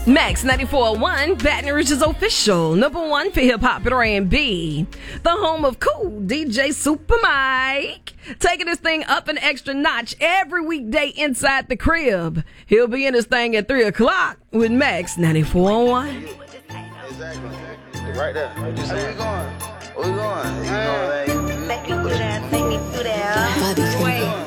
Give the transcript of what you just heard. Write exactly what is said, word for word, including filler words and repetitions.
Max ninety-four point one, Baton Rouge's official number one for hip-hop and R and B. The home of cool D J Super Mike. Taking this thing up an extra notch every weekday inside the crib. He'll be in this thing at three o'clock with Max ninety-four point one. Exactly. Right there. Where we going? Where we going? You know, like, Take me through that, take me through that. where we going?